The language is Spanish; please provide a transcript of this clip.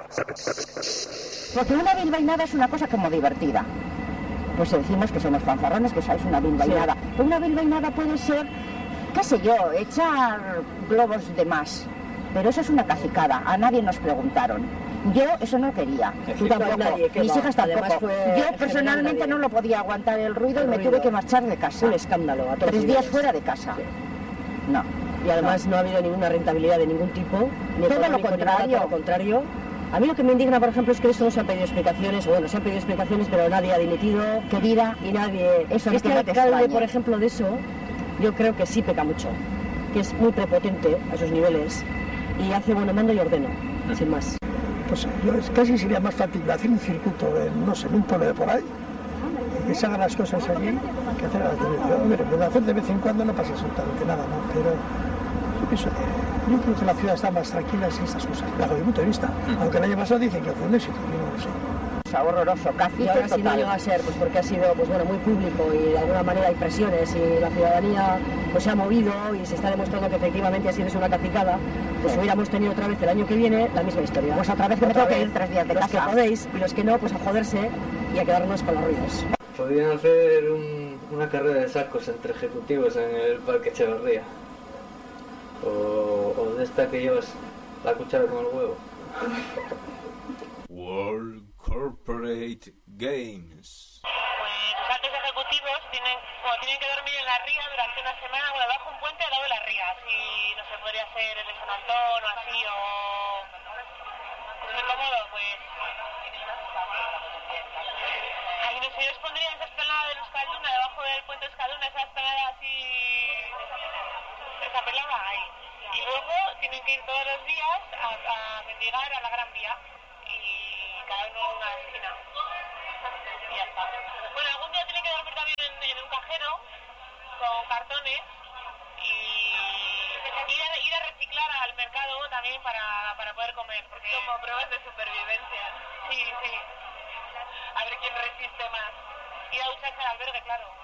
Porque una bilbainada es una cosa como divertida. Pues decimos que somos fanfarrones, que sabéis una bilbainada. Sí. Una bilbainada puede ser, qué sé yo, echar globos de más. Pero eso es una cacicada, a nadie nos preguntaron. Yo eso no quería, tú tampoco, mis hijas tampoco. Yo personalmente no lo podía aguantar el ruido y me tuve que marchar de casa. Un escándalo. 3 días fuera de casa. Sí. No. Y además no ha habido ninguna rentabilidad de ningún tipo. Ni todo lo contrario. Todo lo contrario. A mí lo que me indigna, por ejemplo, es que esto no se han pedido explicaciones, bueno, se han pedido explicaciones, pero nadie ha dimitido, querida, y nadie... Eso este alcalde, por ejemplo, de eso, yo creo que sí peca mucho, que es muy prepotente a esos niveles, y hace bueno mando y ordeno, sin más. Pues yo casi sería más fácil hacer un circuito en, no sé, en un pueblo de por ahí, y que se hagan las cosas allí, que hacer a la televisión. Hombre, puedo hacer de vez en cuando, no pasa absolutamente nada, ¿no? Pero yo pienso que... Yo creo que la ciudad está más tranquila sin estas cosas, bajo mi punto de vista. Aunque el año pasado dicen que fue un éxito, yo no lo sé. Es horroroso, casi. Y ahora sí no llega a ser, pues porque ha sido pues bueno, muy público y de alguna manera hay presiones y la ciudadanía pues se ha movido y se está demostrando que efectivamente así es una cacicada, pues hubiéramos tenido otra vez el año que viene la misma historia. Pues otra vez que me tengo que ir 3 días de casa. Los que podéis y los que no, pues a joderse y a quedarnos con los ruidos. Podrían hacer una carrera de sacos entre ejecutivos en el Parque Echeverría. O de esta que llevas la cuchara con el huevo. World Corporate Games. Pues los altos ejecutivos tienen que dormir en la ría durante una semana o debajo de un puente al lado de la ría. Si no se podría hacer el de San Antón o así, o muy cómodo, pues... Ahí no sé, yo os pondría esa esplanada de Euskalduna, debajo del puente de Euskalduna, esa esplanada así... esa pelada ahí. Y luego tienen que ir todos los días a mendigar a la Gran Vía. Y cada uno en una esquina. Y ya está. Bueno, algún día tienen que dormir también en un cajero con cartones y ir a reciclar al mercado también para poder comer. Porque... Como pruebas de supervivencia. Sí, sí. A ver quién resiste más. Ir a ducharse al albergue, claro.